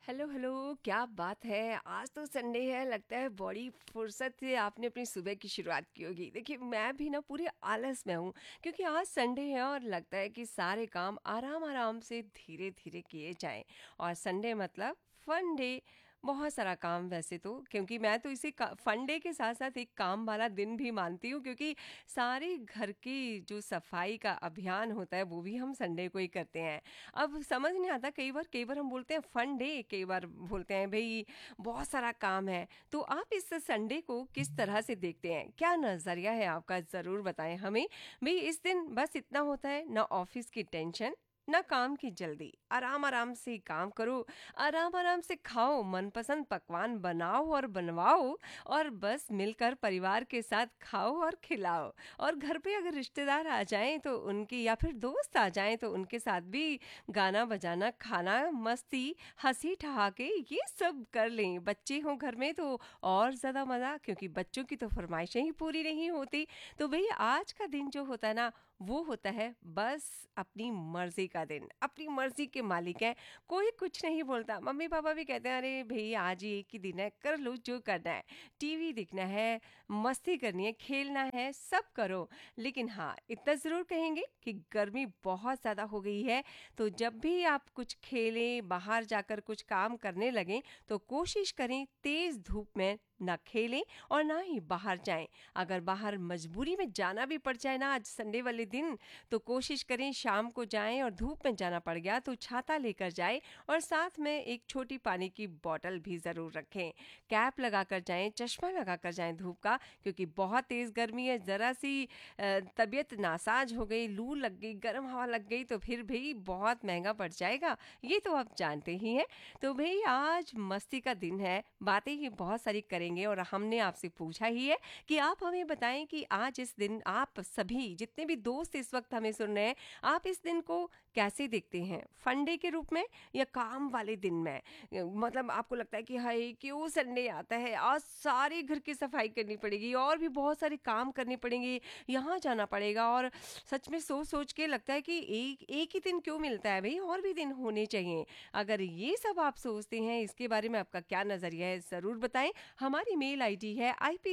Hello hello, क्या बात है। आज तो संडे है, लगता है बड़ी फुर्सत से आपने अपनी सुबह की शुरुआत की होगी। देखिए, मैं भी ना पूरे आलस में हूँ क्योंकि आज संडे है और लगता है कि सारे काम आराम आराम से धीरे धीरे किए जाएं। और संडे मतलब फन डे। बहुत सारा काम वैसे तो, क्योंकि मैं तो इसे फन डे के साथ साथ एक काम वाला दिन भी मानती हूँ, क्योंकि सारे घर की जो सफाई का अभियान होता है वो भी हम संडे को ही करते हैं। अब समझ नहीं आता, कई बार हम बोलते हैं फन डे, कई बार बोलते हैं भाई बहुत सारा काम है। तो आप इस संडे को किस तरह से देखते हैं, क्या नजरिया है आपका, जरूर बताएं हमें। भाई इस दिन बस इतना होता है, ना ऑफिस की टेंशन ना काम की जल्दी, आराम आराम से काम करो, आराम आराम से खाओ, मनपसंद पकवान बनाओ और बनवाओ, और बस मिलकर परिवार के साथ खाओ और खिलाओ। और घर पे अगर रिश्तेदार आ जाएं तो उनकी, या फिर दोस्त आ जाएं तो उनके साथ भी गाना बजाना, खाना, मस्ती, हंसी ठहाके ये सब कर लें। बच्चे हों घर में तो और ज़्यादा मज़ा, क्योंकि बच्चों की तो फरमाइशें ही पूरी नहीं होती। तो भई आज का दिन जो होता है ना, वो होता है बस अपनी मर्जी का दिन। अपनी मर्जी के मालिक हैं, कोई कुछ नहीं बोलता। मम्मी पापा भी कहते हैं अरे भाई आज ही एक ही दिन है, कर लो जो करना है, टीवी देखना है, मस्ती करनी है, खेलना है, सब करो। लेकिन हाँ, इतना ज़रूर कहेंगे कि गर्मी बहुत ज़्यादा हो गई है। तो जब भी आप कुछ खेलें, बाहर जाकर कुछ काम करने लगें, तो कोशिश करें तेज़ धूप में ना खेलें और ना ही बाहर जाएं। अगर बाहर मजबूरी में जाना भी पड़ जाए ना आज संडे वाले दिन, तो कोशिश करें शाम को जाएं, और धूप में जाना पड़ गया तो छाता लेकर जाएं, और साथ में एक छोटी पानी की बोतल भी ज़रूर रखें। कैप लगाकर जाएं, चश्मा लगाकर जाएं धूप का, क्योंकि बहुत तेज़ गर्मी है। ज़रा सी तबीयत नासाज हो गई, लू लग गई, गर्म हवा लग गई, तो फिर भी बहुत महंगा पड़ जाएगा, ये तो आप जानते ही हैं। तो भाई आज मस्ती का दिन है, बातें ही बहुत सारी करेंगे, और हमने आपसे पूछा ही है कि आप हमें बताएं कि आज इस दिन आप सभी जितने भी दोस्त इस वक्त हमें सुन रहे हैं, आप इस दिन को कैसे देखते हैं, फंडे के रूप में या काम वाले दिन में। मतलब आपको लगता है कि हाय क्यों संडे आता है, आज सारे घर की सफाई करनी पड़ेगी और भी बहुत सारे काम करने पड़ेंगे, यहाँ जाना पड़ेगा। और सच में सोच सोच के लगता है कि एक एक ही दिन क्यों मिलता है भाई, और भी दिन होने चाहिए। अगर ये सब आप सोचते हैं, इसके बारे में आपका क्या नजरिया है, जरूर बताएं। हमारी मेल आईडी है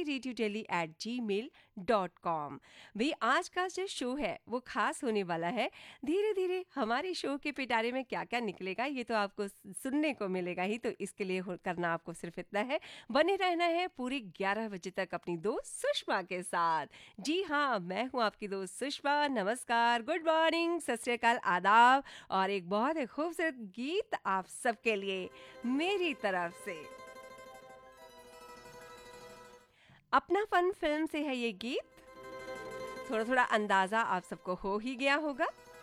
ipradiodelhi@gmail.com। भाई आज का जो शो है वो खास होने वाला है। धीरे धीरे हमारे शो के पिटारे में क्या क्या निकलेगा ये तो आपको सुनने को मिलेगा ही। तो इसके लिए करना आपको सिर्फ इतना है, बने रहना है पूरी 11 बजे तक अपनी दोस्त सुषमा के साथ। जी हाँ, मैं हूँ आपकी दोस्त सुषमा। नमस्कार, गुड मॉर्निंग, सत श्री अकाल, आदाब, और एक बहुत ही खूबसूरत गीत आप सबके लिए मेरी तरफ से। अपना फन फिल्म से है ये गीत। थोड़ा थोड़ा अंदाजा आप सबको हो ही गया होगा।